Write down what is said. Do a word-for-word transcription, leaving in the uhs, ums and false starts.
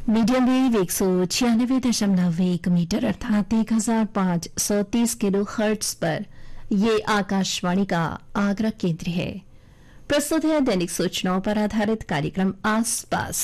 Medium wave एक सौ छियानवे दशमलव एक मीटर अर्थात एक हजार पांच सौ तीस किलो हर्ट्स पर ये आकाशवाणी का आगरा केंद्र है। प्रस्तुत है दैनिक सूचनाओं पर आधारित कार्यक्रम आस पास।